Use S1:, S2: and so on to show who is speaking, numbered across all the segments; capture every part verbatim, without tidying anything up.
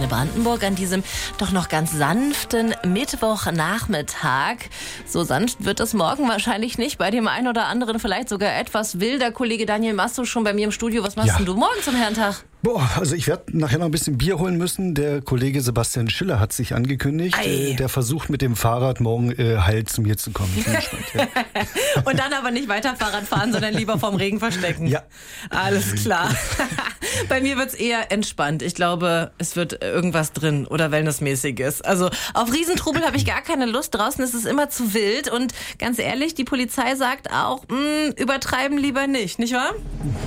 S1: Brandenburg an diesem doch noch ganz sanften Mittwochnachmittag. So sanft wird es morgen wahrscheinlich nicht. Bei dem einen oder anderen vielleicht sogar etwas wilder. Kollege Daniel Masto schon bei mir im Studio. Was machst
S2: Ja.
S1: denn du morgen zum Herrentag?
S2: Boah, also ich werde nachher noch ein bisschen Bier holen müssen. Der Kollege Sebastian Schiller hat sich angekündigt.
S1: Ei.
S2: Äh, der versucht mit dem Fahrrad morgen äh, heil zu mir zu kommen. Ich bin gespannt, ja.
S1: Und dann aber nicht weiter Fahrrad fahren, sondern lieber vorm Regen verstecken.
S2: Ja.
S1: Alles klar. Bei mir wird's eher entspannt. Ich glaube, es wird irgendwas drin oder Wellnessmäßiges. Also auf Riesentrubel habe ich gar keine Lust. Draußen ist es immer zu wild. Und ganz ehrlich, die Polizei sagt auch, mh, übertreiben lieber nicht, nicht wahr?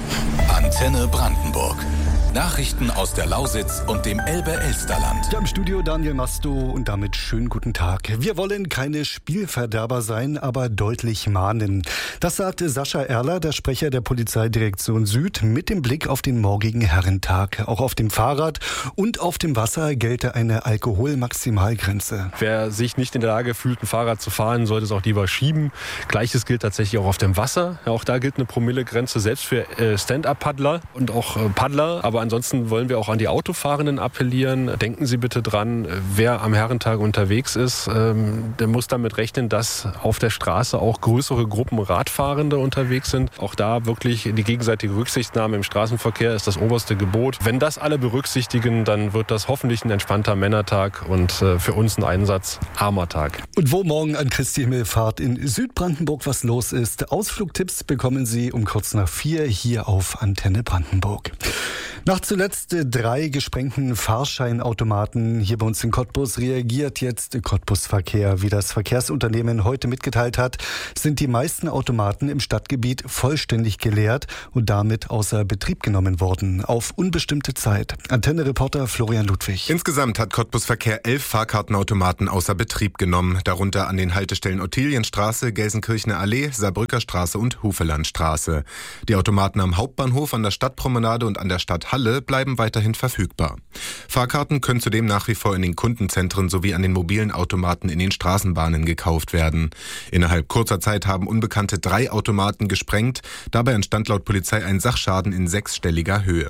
S3: Antenne Brandenburg. Nachrichten aus der Lausitz und dem Elbe-Elsterland.
S2: Ja, im Studio Daniel Masto und damit schönen guten Tag. Wir wollen keine Spielverderber sein, aber deutlich mahnen. Das sagte Sascha Erler, der Sprecher der Polizeidirektion Süd, mit dem Blick auf den morgigen Herrentag. Auch auf dem Fahrrad und auf dem Wasser gelte eine Alkoholmaximalgrenze.
S4: Wer sich nicht in der Lage fühlt, ein Fahrrad zu fahren, sollte es auch lieber schieben. Gleiches gilt tatsächlich auch auf dem Wasser. Ja, auch da gilt eine Promillegrenze, selbst für äh, Stand-Up-Paddler und auch äh, Paddler. Aber ansonsten wollen wir auch an die Autofahrenden appellieren. Denken Sie bitte dran, wer am Herrentag unterwegs ist, ähm, der muss damit rechnen, dass auf der Straße auch größere Gruppen Radfahrende unterwegs sind. Auch da wirklich die gegenseitige Rücksichtnahme im Straßenverkehr ist das oberste Gebot. Wenn das alle berücksichtigen, dann wird das hoffentlich ein entspannter Männertag und äh, für uns ein einsatzarmer Tag.
S2: Und wo morgen an Christi Himmelfahrt in Südbrandenburg was los ist, Ausflugtipps bekommen Sie um kurz nach vier hier auf Antenne Brandenburg. Nach zuletzt drei gesprengten Fahrscheinautomaten hier bei uns in Cottbus reagiert jetzt Cottbus Verkehr. Wie das Verkehrsunternehmen heute mitgeteilt hat, sind die meisten Automaten im Stadtgebiet vollständig geleert und damit außer Betrieb genommen worden. Auf unbestimmte Zeit. Antenne-Reporter Florian Ludwig.
S5: Insgesamt hat Cottbus Verkehr elf Fahrkartenautomaten außer Betrieb genommen. Darunter an den Haltestellen Ottilienstraße, Gelsenkirchener Allee, Saarbrücker Straße und Hufelandstraße. Die Automaten am Hauptbahnhof, an der Stadtpromenade und an der Stadthalle bleiben weiterhin verfügbar. Fahrkarten können zudem nach wie vor in den Kundenzentren sowie an den mobilen Automaten in den Straßenbahnen gekauft werden. Innerhalb kurzer Zeit haben Unbekannte drei Automaten gesprengt. Dabei entstand laut Polizei ein Sachschaden in sechsstelliger Höhe.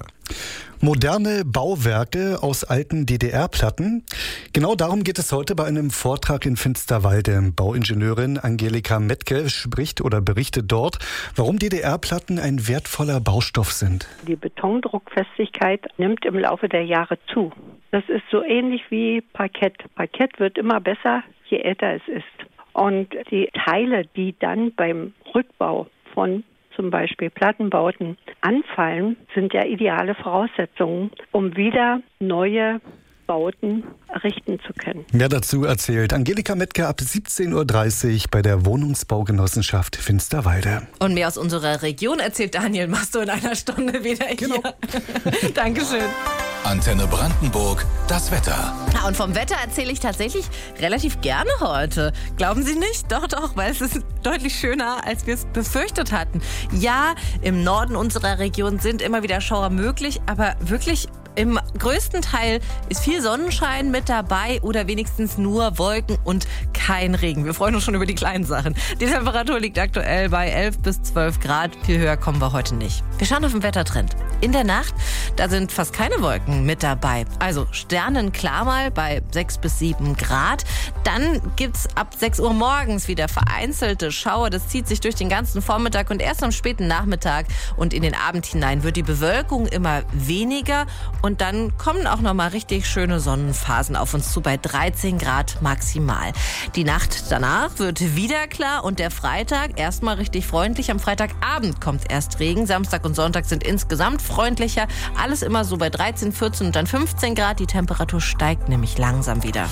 S2: Moderne Bauwerke aus alten D D R-Platten. Genau darum geht es heute bei einem Vortrag in Finsterwalde. Bauingenieurin Angelika Metke spricht oder berichtet dort, warum D D R-Platten ein wertvoller Baustoff sind.
S6: Die Betondruckfestigkeit nimmt im Laufe der Jahre zu. Das ist so ähnlich wie Parkett. Parkett wird immer besser, je älter es ist. Und die Teile, die dann beim Rückbau von zum Beispiel Plattenbauten anfallen, sind ja ideale Voraussetzungen, um wieder neue Bauten errichten zu können.
S2: Mehr dazu erzählt Angelika Metke ab siebzehn Uhr dreißig bei der Wohnungsbaugenossenschaft Finsterwalde.
S1: Und mehr aus unserer Region erzählt Daniel Masto in einer Stunde wieder hier.
S2: Genau.
S1: Dankeschön.
S3: Antenne Brandenburg, das Wetter.
S1: Ja, und vom Wetter erzähle ich tatsächlich relativ gerne heute. Glauben Sie nicht? Doch, doch, weil es ist deutlich schöner, als wir es befürchtet hatten. Ja, im Norden unserer Region sind immer wieder Schauer möglich, aber wirklich im größten Teil ist viel Sonnenschein mit dabei oder wenigstens nur Wolken und kein Regen. Wir freuen uns schon über die kleinen Sachen. Die Temperatur liegt aktuell bei elf bis zwölf Grad. Viel höher kommen wir heute nicht. Wir schauen auf den Wettertrend. In der Nacht, da sind fast keine Wolken mit dabei. Also sternenklar mal bei sechs bis sieben Grad. Dann gibt's ab sechs Uhr morgens wieder vereinzelte Schauer. Das zieht sich durch den ganzen Vormittag und erst am späten Nachmittag und in den Abend hinein wird die Bewölkung immer weniger. Und dann kommen auch noch mal richtig schöne Sonnenphasen auf uns zu bei dreizehn Grad maximal. Die Nacht danach wird wieder klar und der Freitag erstmal richtig freundlich. Am Freitagabend kommt erst Regen. Samstag und Sonntag sind insgesamt freundlicher. Alles immer so bei dreizehn, vierzehn und dann fünfzehn Grad. Die Temperatur steigt nämlich langsam wieder.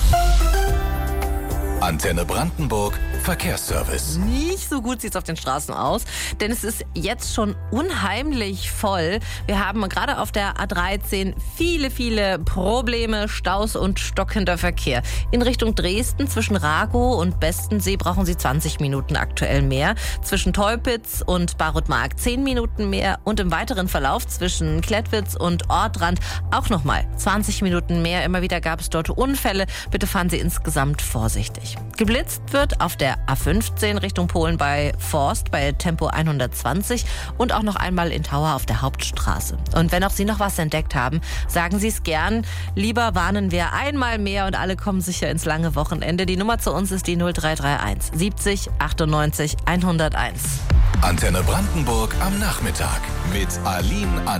S3: Antenne Brandenburg, Verkehrsservice.
S1: Nicht so gut sieht es auf den Straßen aus, denn es ist jetzt schon unheimlich voll. Wir haben gerade auf der A dreizehn viele, viele Probleme, Staus und stockender Verkehr. In Richtung Dresden zwischen Ragow und Bestensee brauchen Sie zwanzig Minuten aktuell mehr. Zwischen Teupitz und Barutmark zehn Minuten mehr und im weiteren Verlauf zwischen Klettwitz und Ortrand auch nochmal zwanzig Minuten mehr. Immer wieder gab es dort Unfälle. Bitte fahren Sie insgesamt vorsichtig. Geblitzt wird auf der der A fünfzehn Richtung Polen bei Forst bei Tempo hundertzwanzig und auch noch einmal in Tauer auf der Hauptstraße. Und wenn auch Sie noch was entdeckt haben, sagen Sie es gern. Lieber warnen wir einmal mehr und alle kommen sicher ins lange Wochenende. Die Nummer zu uns ist die null drei drei eins siebzig achtundneunzig hunderteins.
S3: Antenne Brandenburg am Nachmittag mit Aline an